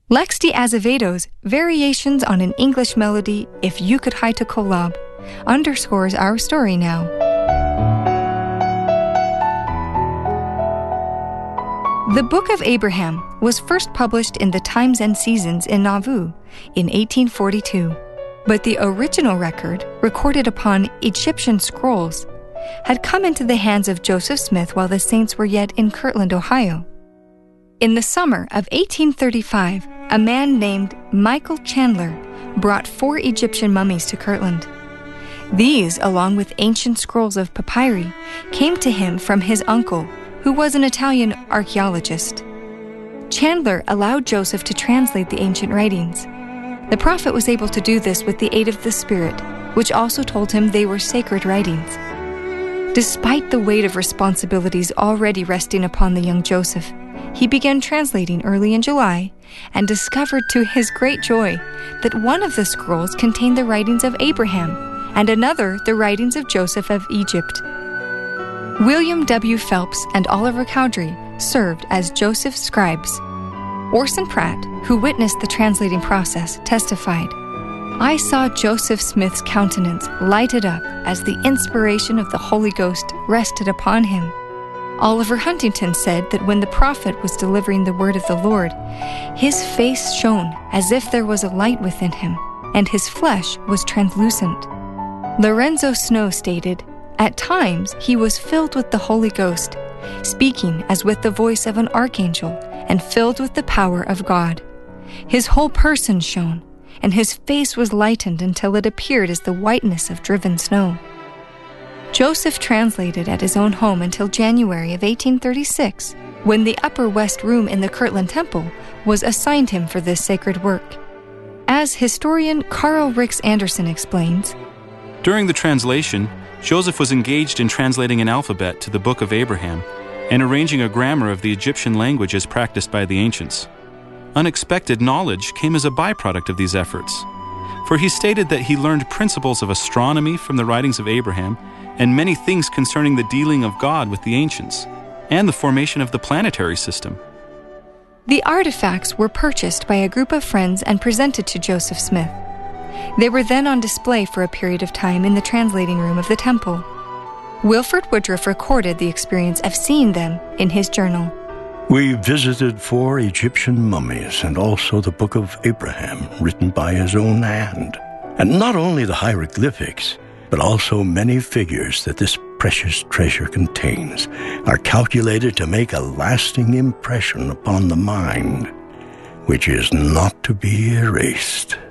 Lex de Azevedo's Variations on an English Melody, If You Could Hite a Kolob, underscores our story now. The Book of Abraham was first published in the Times and Seasons in Nauvoo in 1842, but the original record, recorded upon Egyptian scrolls, had come into the hands of Joseph Smith while the saints were yet in Kirtland, Ohio. In the summer of 1835, a man named Michael Chandler brought 4 Egyptian mummies to Kirtland. These, along with ancient scrolls of papyri, came to him from his uncle, who was an Italian archaeologist. Chandler allowed Joseph to translate the ancient writings. The prophet was able to do this with the aid of the Spirit, which also told him they were sacred writings. Despite the weight of responsibilities already resting upon the young Joseph, he began translating early in July and discovered to his great joy that one of the scrolls contained the writings of Abraham and another the writings of Joseph of Egypt. William W. Phelps and Oliver Cowdery served as Joseph's scribes. Orson Pratt, who witnessed the translating process, testified, "I saw Joseph Smith's countenance lighted up as the inspiration of the Holy Ghost rested upon him." Oliver Huntington said that when the prophet was delivering the word of the Lord, his face shone as if there was a light within him, and his flesh was translucent. Lorenzo Snow stated, "At times he was filled with the Holy Ghost, speaking as with the voice of an archangel and filled with the power of God. His whole person shone, and his face was lightened until it appeared as the whiteness of driven snow." Joseph translated at his own home until January of 1836, when the Upper West Room in the Kirtland Temple was assigned him for this sacred work. As historian Carl Rix Anderson explains, "During the translation, Joseph was engaged in translating an alphabet to the Book of Abraham and arranging a grammar of the Egyptian language as practiced by the ancients. Unexpected knowledge came as a byproduct of these efforts, for he stated that he learned principles of astronomy from the writings of Abraham and many things concerning the dealing of God with the ancients and the formation of the planetary system." The artifacts were purchased by a group of friends and presented to Joseph Smith. They were then on display for a period of time in the translating room of the temple. Wilford Woodruff recorded the experience of seeing them in his journal. "We visited 4 Egyptian mummies and also the Book of Abraham, written by his own hand. And not only the hieroglyphics, but also many figures that this precious treasure contains are calculated to make a lasting impression upon the mind, which is not to be erased."